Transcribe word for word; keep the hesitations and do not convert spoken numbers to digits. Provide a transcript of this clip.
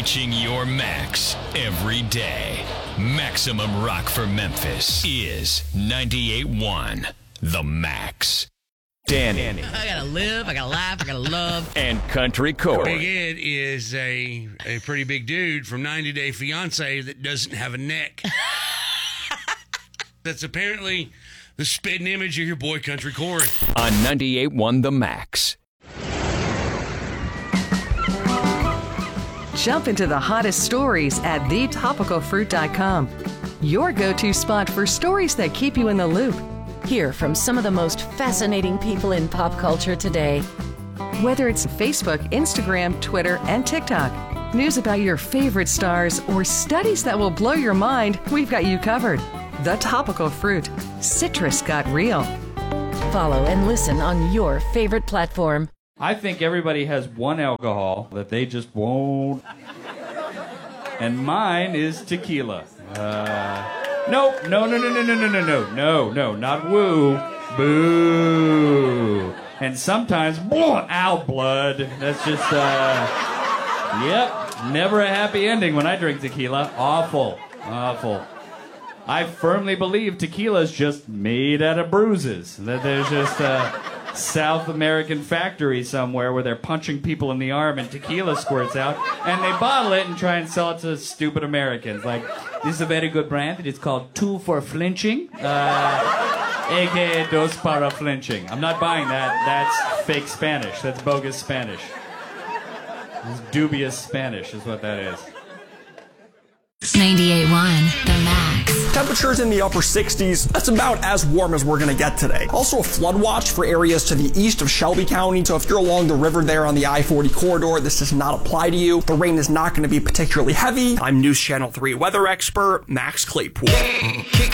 Reaching your max every day. Maximum Rock for Memphis is ninety-eight point one The Max. Danny. I gotta live, I gotta laugh, I gotta love. And Country Corey. Big Ed is a, a pretty big dude from ninety Day Fiance that doesn't have a neck. That's apparently the spitting image of your boy Country Corey. On ninety-eight point one The Max. Jump into the hottest stories at the topical fruit dot com. Your go-to spot for stories that keep you in the loop. Hear from some of the most fascinating people in pop culture today. Whether it's Facebook, Instagram, Twitter, and TikTok, news about your favorite stars, or studies that will blow your mind, we've got you covered. The Topical Fruit. Citrus got real. Follow and listen on your favorite platform. I think everybody has one alcohol that they just won't. And mine is tequila. Uh... Nope, no, no, no, no, no, no, no, no, no, no, not woo, boo. And sometimes, ow, blood. That's just, uh, yep, never a happy ending when I drink tequila. Awful, awful. I firmly believe tequila is just made out of bruises. That there's just a South American factory somewhere where they're punching people in the arm and tequila squirts out, and they bottle it and try and sell it to stupid Americans. Like, this is a very good brand. It is called Two for Flinching, uh, a k a Dos para Flinching. I'm not buying that. That's fake Spanish. That's bogus Spanish. It's dubious Spanish is what that is. ninety-eight point one The Max. Temperatures in the upper sixties. That's about as warm as we're going to get today. Also a flood watch for areas to the east of Shelby County. So if you're along the river there on the I forty corridor, this does not apply to you. The rain is not going to be particularly heavy. I'm News Channel three weather expert Max Claypool.